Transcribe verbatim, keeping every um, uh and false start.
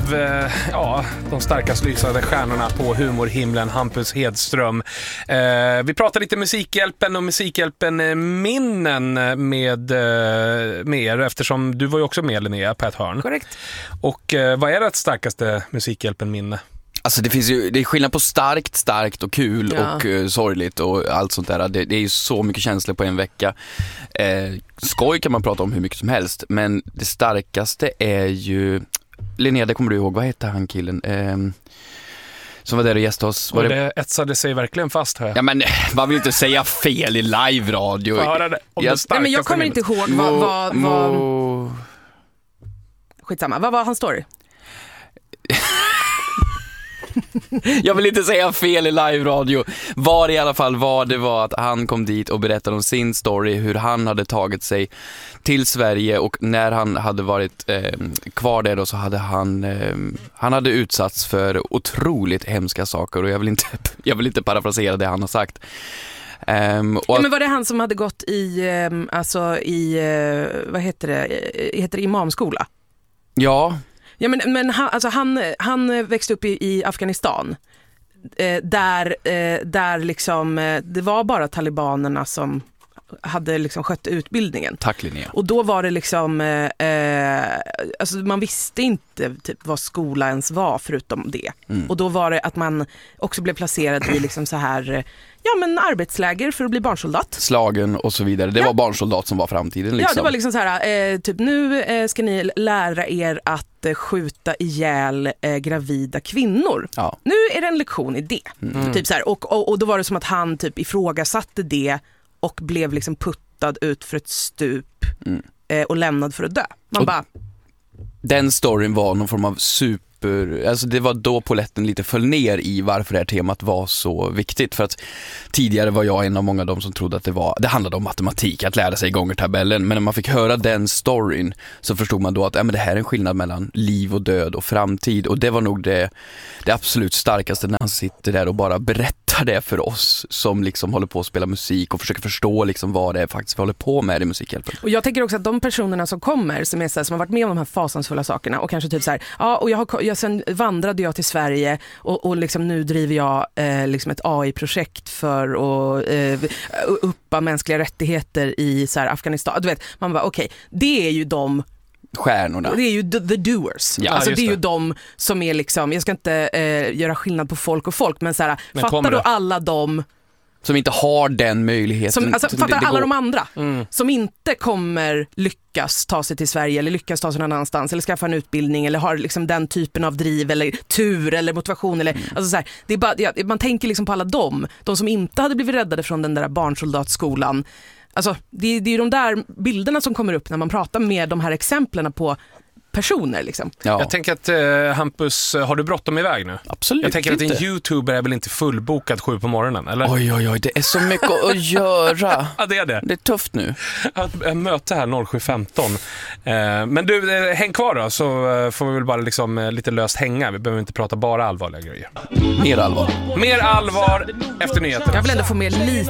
av eh, ja, de starkast lysande stjärnorna på humorhimlen, Hampus Hedström. Eh, vi pratar lite Musikhjälpen och Musikhjälpen-minnen med, eh, med er, eftersom du var ju också med, Linnea, på ett hörn. Korrekt. Och eh, vad är det starkaste Musikhjälpen-minne? Alltså det finns ju, det är skillnad på starkt, starkt och kul Ja. och uh, sorgligt och allt sånt där. Det, det är ju så mycket känslor på en vecka. Eh, skoj kan man prata om hur mycket som helst, men det starkaste är ju... Linnea, det kommer du ihåg, vad heter han killen? Eh, som var där och gästade oss. Var och det... det etsade sig verkligen fast här. Ja, men man vill inte säga fel i live-radio. Höra det, om jag... det starkaste Nej, men jag kommer minnet. inte ihåg vad... vad, vad... Mo... Skitsamma, vad var hans story? Jag vill inte säga fel i live-radio. Var i alla fall vad det var att han kom dit och berättade om sin story, hur han hade tagit sig till Sverige, och när han hade varit eh, kvar där då, så hade han eh, han hade utsatts för otroligt hemska saker, och jag vill inte jag vill inte parafrasera det han har sagt. Um, och Ja, men var det han som hade gått i um, alltså i uh, vad heter det heter det imamskola? Ja. Ja, men, men han, alltså han, han växte upp i, i Afghanistan eh, där, eh, där liksom, eh, det var bara talibanerna som hade liksom skött utbildningen. Tack, Linnea. Och då var det liksom, eh, eh, alltså man visste inte typ vad skola ens var förutom det. Mm. Och då var det att man också blev placerad i liksom så här, ja men arbetsläger för att bli barnsoldat. Slagen och så vidare. Det ja. var barnsoldat som var framtiden liksom. Ja, det var liksom så här, eh, typ nu eh, ska ni lära er att eh, skjuta ihjäl eh, gravida kvinnor. Ja. Nu är det en lektion i det. Mm. Typ så här, och, och, och då var det som att han typ ifrågasatte det och blev liksom puttad ut för ett stup mm. eh, och lämnad för att dö. Man och bara... Den storyn var någon form av super... Alltså det var då poletten lite föll ner i varför det här temat var så viktigt. För att tidigare var jag en av många av dem som trodde att det var... Det handlade om matematik, att lära sig gångertabellen. Men när man fick höra den storyn så förstod man då att ja, men det här är en skillnad mellan liv och död och framtid. Och det var nog det, det absolut starkaste, när han sitter där och bara berättar det för oss som liksom håller på att spela musik och försöker förstå liksom vad det är faktiskt vi håller på med i Musikhjälpen. Och jag tänker också att de personerna som kommer, som, är så här, som har varit med om de här fasansfulla sakerna och kanske typ så här, ja, och jag har jag, sen vandrade jag till Sverige och, och liksom nu driver jag eh, liksom ett A I-projekt för att eh, uppa mänskliga rättigheter i så här, Afghanistan. Du vet, man bara okej, okay, det är ju de stjärnorna. Det är ju the, the doers. Ja, alltså det är det. ju de som är liksom, jag ska inte eh, göra skillnad på folk och folk, men så här, men fattar du alla de som inte har den möjligheten. Som, alltså, som fattar det, det alla går... de andra mm. som inte kommer lyckas ta sig till Sverige eller lyckas ta sig någon annanstans eller skaffa en utbildning eller har liksom den typen av driv eller tur eller motivation eller, mm. alltså så här, det är bara, ja, man tänker liksom på alla dem, de som inte hade blivit räddade från den där barnsoldatskolan. Alltså, det, det är ju de där bilderna som kommer upp när man pratar med de här exemplen på personer liksom. Ja. Jag tänker att eh, Hampus, har du bråttom iväg nu? Absolut. Jag tänker inte. att en YouTuber är väl inte fullbokad sju på morgonen, eller? Oj, oj, oj, det är så mycket att göra. Ja, det är det. Det är tufft nu. Jag möte här noll sju femton. Eh, men du, eh, häng kvar då, så eh, får vi väl bara liksom eh, lite löst hänga. Vi behöver inte prata bara allvarliga grejer. Mer allvar. Mer allvar efter nyheterna. Jag vill ändå få med lite